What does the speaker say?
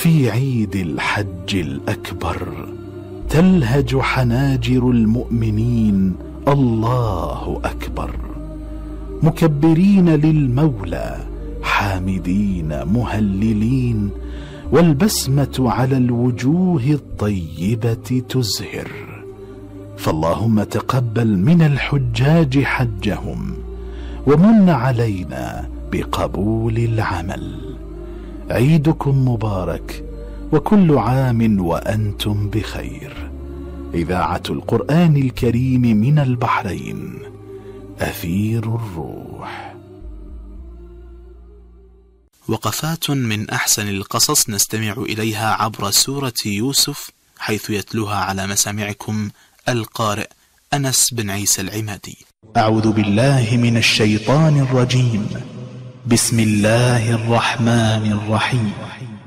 في عيد الحج الأكبر تلهج حناجر المؤمنين الله أكبر، مكبرين للمولى حامدين مهللين، والبسمة على الوجوه الطيبة تزهر. فاللهم تقبل من الحجاج حجهم، ومن علينا بقبول العمل. عيدكم مبارك، وكل عام وأنتم بخير. إذاعة القرآن الكريم من البحرين، أثير الروح. وقفات من أحسن القصص نستمع إليها عبر سورة يوسف، حيث يتلوها على مسامعكم القارئ أنس بن عيسى العمادي. أعوذ بالله من الشيطان الرجيم. بسم الله الرحمن الرحيم.